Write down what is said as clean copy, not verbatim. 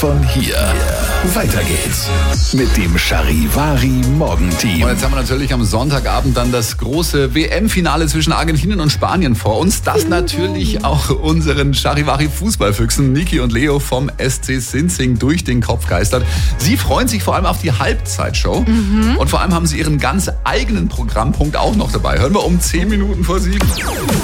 Von hier. Weiter geht's mit dem Charivari Morgenteam. Und jetzt haben wir natürlich am Sonntagabend dann das große WM-Finale zwischen Argentinien und Spanien vor uns. Das natürlich auch unseren Charivari Fußballfüchsen Niki und Leo vom SC Sinzing durch den Kopf geistert. Sie freuen sich vor allem auf die Halbzeitshow. Und vor allem haben sie ihren ganz eigenen Programmpunkt auch noch dabei. Hören wir um 10 Minuten vor 7.